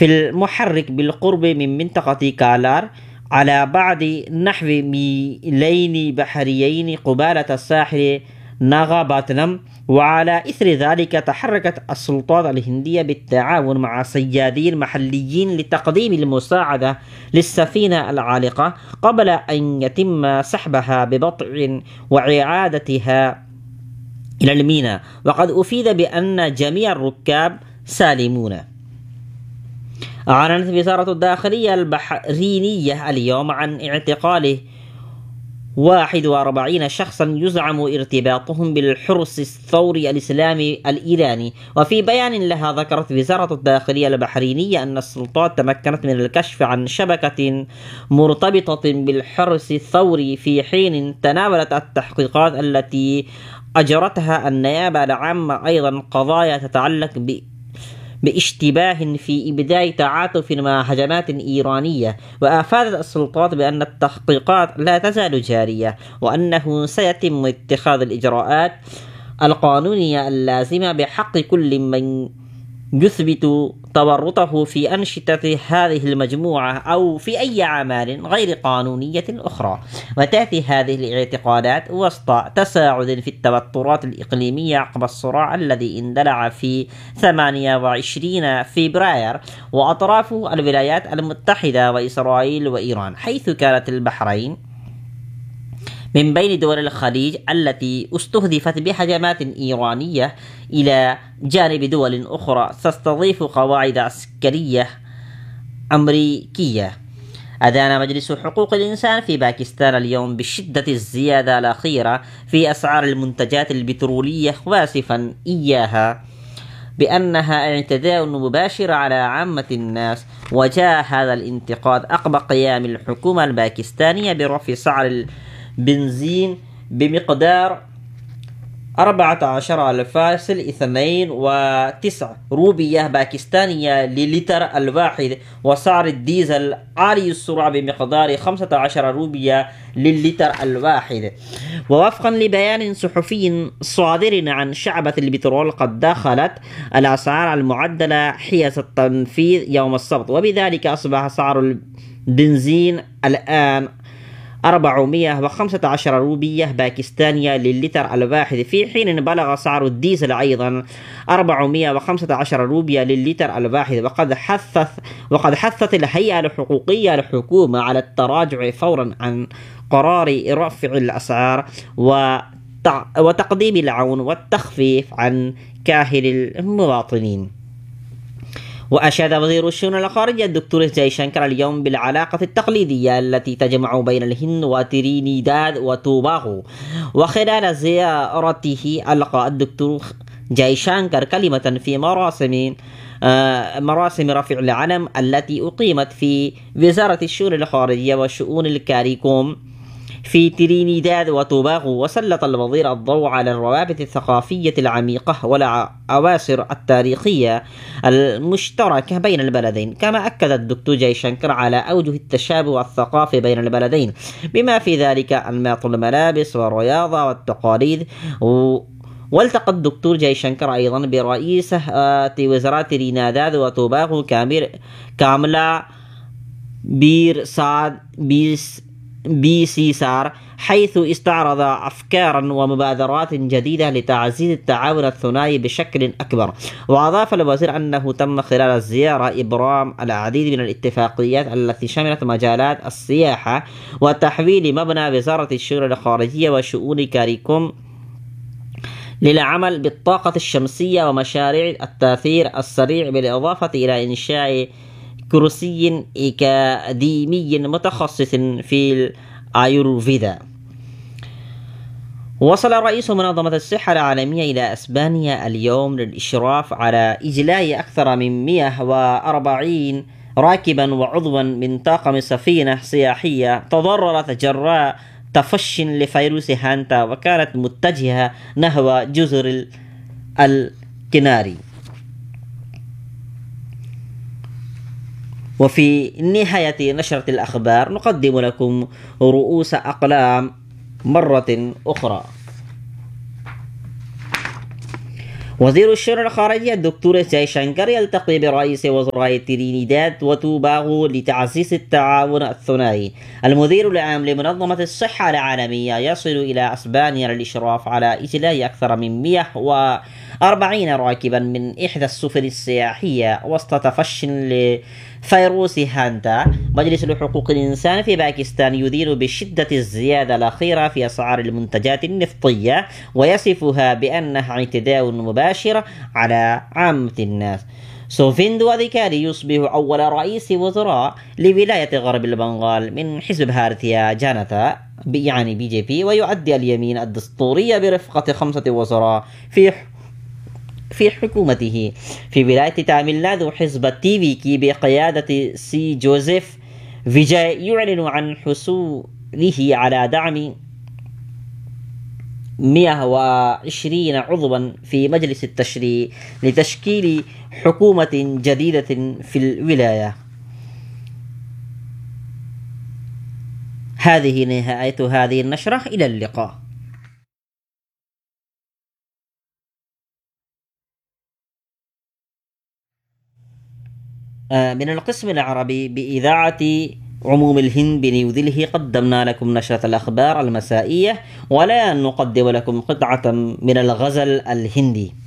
في المحرك بالقرب من منطقة كالار على بعد نحو ميلين بحريين قبالة الساحل ناغاباتنم. وعلى إثر ذلك تحركت السلطات الهندية بالتعاون مع صيادين محليين لتقديم المساعدة للسفينة العالقة قبل أن يتم سحبها ببطء وإعادتها إلى الميناء، وقد أفيد بأن جميع الركاب سالمون. أعلنت وزارة الداخلية البحرينية اليوم عن اعتقال 41 شخصا يزعم ارتباطهم بالحرس الثوري الإسلامي الإيراني. وفي بيان لها ذكرت وزارة الداخلية البحرينية أن السلطات تمكنت من الكشف عن شبكة مرتبطة بالحرس الثوري، في حين تناولت التحقيقات التي أجرتها النيابة العامة أيضا قضايا تتعلق باشتباه في إبداء تعاطف مع هجمات إيرانية. وأفادت السلطات بأن التحقيقات لا تزال جارية، وأنه سيتم اتخاذ الإجراءات القانونية اللازمة بحق كل من يثبت تورطه في أنشطة هذه المجموعة أو في أي أعمال غير قانونية أخرى. وتأتي هذه الاعتقادات وسط تساعد في التوترات الإقليمية عقب الصراع الذي اندلع في 28 فبراير وأطراف الولايات المتحدة وإسرائيل وإيران، حيث كانت البحرين من بين دول الخليج التي استهدفت بهجمات إيرانية، إلى جانب دول أخرى تستضيف قواعد عسكرية أمريكية. أدان مجلس حقوق الإنسان في باكستان اليوم بشدة الزيادة الأخيرة في أسعار المنتجات البترولية، واصفا إياها بأنها اعتداء مباشر على عامة الناس. وجاء هذا الانتقاد عقب قيام الحكومة الباكستانية برفع سعر البنزين بمقدار 14.29 روبية باكستانية للتر الواحد، وسعر الديزل عالي السرعة بمقدار 15 روبية للتر الواحد. ووفقا لبيان صحفي صادر عن شعبة البترول، قد دخلت الأسعار المعدلة حيز التنفيذ يوم السبت، وبذلك أصبح سعر البنزين الآن 415 روبية باكستانية للتر الواحد، في حين بلغ سعر الديزل أيضا 415 روبية للتر الواحد. وقد حثت الهيئة الحقوقية الحكومة على التراجع فورا عن قرار رفع الأسعار وتقديم العون والتخفيف عن كاهل المواطنين. وأشاد وزير الشؤون الخارجية الدكتور جايشانكر اليوم بالعلاقة التقليدية التي تجمع بين الهند وترينيداد وتوباغو. وخلال زيارته ألقى الدكتور جايشانكر كلمة في مراسم رفع العلم التي أقيمت في وزارة الشؤون الخارجية وشؤون الكاريكوم في ترينيداد وتوباغو. وسلط الوزير الضوء على الروابط الثقافية العميقة والأواصر التاريخية المشتركة بين البلدين. كما أكد الدكتور جايشانكر على أوجه التشابه الثقافي بين البلدين، بما في ذلك أنماط الملابس والرياضة والتقاليد. والتقى الدكتور جايشانكر أيضا برئيسة وزارة ترينيداد وتوباغو كاملا بيسيسار، حيث استعرض أفكارا ومبادرات جديدة لتعزيز التعاون الثنائي بشكل أكبر. وأضاف الوزير أنه تم خلال الزيارة إبرام العديد من الاتفاقيات التي شملت مجالات السياحة وتحويل مبنى وزارة الشؤون الخارجية وشؤون كاريكوم للعمل بالطاقة الشمسية ومشاريع التأثير السريع، بالإضافة إلى إنشاء كرسي أكاديمي متخصص في الآيورفيدا. وصل رئيس منظمة الصحة العالمية إلى إسبانيا اليوم للإشراف على إجلاء أكثر من 140 راكبا وعضوا من طاقم سفينة سياحية تضررت جراء تفش لفيروس هانتا، وكانت متجهة نحو جزر الكناري. وفي نهاية نشرة الأخبار نقدم لكم رؤوس أقلام مرة أخرى. وزير الشؤون الخارجية الدكتور جايشانكر يلتقي برئيس وزراء ترينيداد وتوباغو لتعزيز التعاون الثنائي. المدير العام لمنظمة الصحة العالمية يصل إلى أسبانيا للإشراف على إجلاء أكثر من 140 راكبا من إحدى السفن السياحية وسط تفشٍ لفيروس هانتا. مجلس حقوق الإنسان في باكستان يدين بشدة الزيادة الأخيرة في أسعار المنتجات النفطية ويصفها بأنها اعتداء مباشر على عامة الناس. سوفيندو أديكاري يصبح أول رئيس وزراء لولاية غرب البنغال من حزب بهارتيا جانتا يعني BJP، ويؤدي اليمين الدستورية برفقة 5 وزراء في حكومته. في ولاية تاميل نادو حزب TVK بقيادة سي جوزيف فيجاي يعلن عن حصوله على دعم 120 عضوا في مجلس التشريع لتشكيل حكومة جديدة في الولاية. هذه نهاية هذه النشرة، إلى اللقاء. من القسم العربي بإذاعة عموم الهند بنيودلهي قدمنا لكم نشرة الأخبار المسائية، ولا نقدم لكم قطعة من الغزل الهندي.